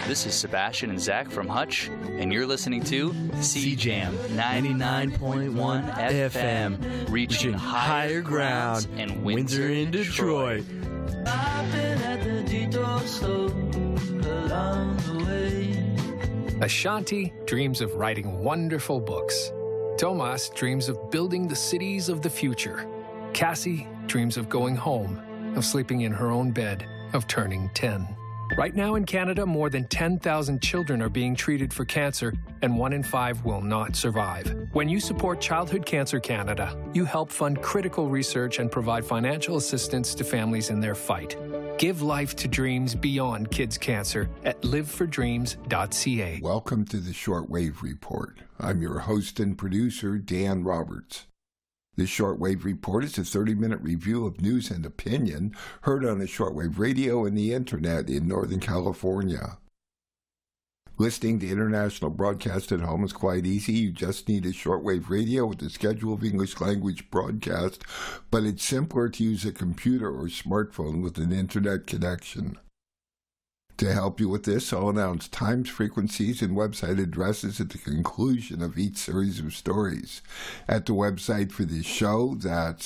This is Sebastian and Zach from Hutch, and you're listening to CJAM 99.1 FM, reaching higher grounds in Windsor and Detroit. Ashanti dreams of writing wonderful books. Tomas dreams of building the cities of the future. Cassie dreams of going home, of sleeping in her own bed, of turning 10. Right now in Canada, more than 10,000 children are being treated for cancer, and 1 in 5 will not survive. When you support Childhood Cancer Canada, you help fund critical research and provide financial assistance to families in their fight. Give life to dreams beyond kids' cancer at livefordreams.ca. Welcome to the Shortwave Report. I'm your host and producer, Dan Roberts. The Shortwave Report is a 30-minute review of news and opinion heard on the shortwave radio and the internet in Northern California. Listening to international broadcast at home is quite easy. You just need a shortwave radio with a schedule of English language broadcast, but it's simpler to use a computer or smartphone with an internet connection. To help you with this, I'll announce times, frequencies, and website addresses at the conclusion of each series of stories. At the website for this show, that's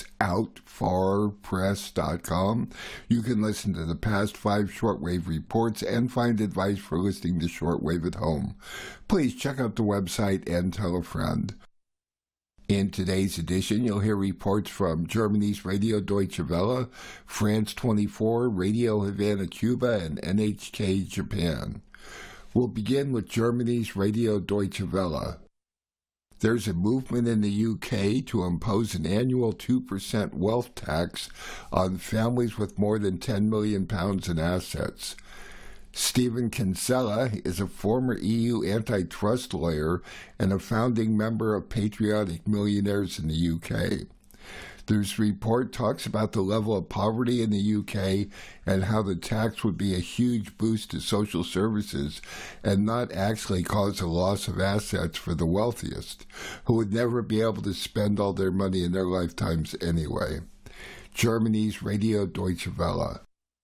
outfarpress.com, you can listen to the past 5 shortwave reports and find advice for listening to shortwave at home. Please check out the website and tell a friend. In today's edition, you'll hear reports from Germany's Radio Deutsche Welle, France 24, Radio Havana, Cuba, and NHK Japan. We'll begin with Germany's Radio Deutsche Welle. There's a movement in the UK to impose an annual 2% wealth tax on families with more than £10 million in assets. Stephen Kinsella is a former EU antitrust lawyer and a founding member of Patriotic Millionaires in the UK. This report talks about the level of poverty in the UK and how the tax would be a huge boost to social services and not actually cause a loss of assets for the wealthiest, who would never be able to spend all their money in their lifetimes anyway. Germany's Radio Deutsche Welle.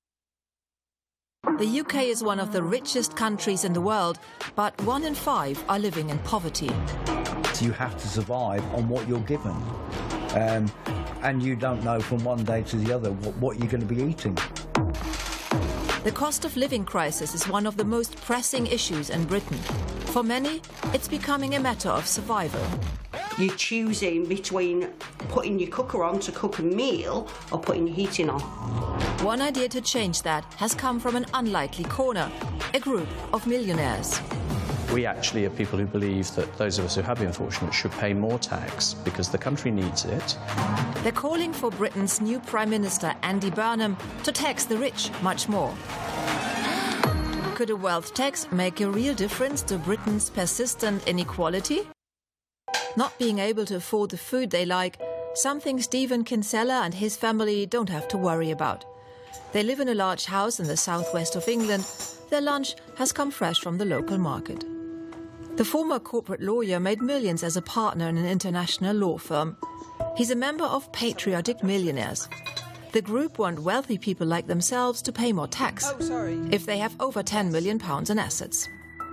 The UK is one of the richest countries in the world, but 1 in 5 are living in poverty. You have to survive on what you're given. And you don't know from one day to the other what you're going to be eating. The cost of living crisis is one of the most pressing issues in Britain. For many, it's becoming a matter of survival. You're choosing between putting your cooker on to cook a meal or putting your heating on. One idea to change that has come from an unlikely corner, a group of millionaires. We actually are people who believe that those of us who have been fortunate should pay more tax because the country needs it. They're calling for Britain's new Prime Minister, Andy Burnham, to tax the rich much more. Could a wealth tax make a real difference to Britain's persistent inequality? Not being able to afford the food they like, something Stephen Kinsella and his family don't have to worry about. They live in a large house in the southwest of England. Their lunch has come fresh from the local market. The former corporate lawyer made millions as a partner in an international law firm. He's a member of Patriotic Millionaires. The group want wealthy people like themselves to pay more tax if they have over £10 million in assets.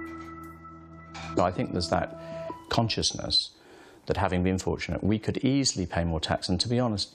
I think there's that consciousness that having been fortunate, we could easily pay more tax. And to be honest,